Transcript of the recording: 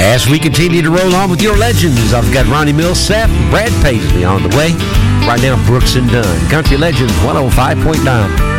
As we continue to roll on with your legends, I've got Ronnie Millsap, Brad Paisley on the way. Right now, Brooks and Dunn. Country Legends 105.9.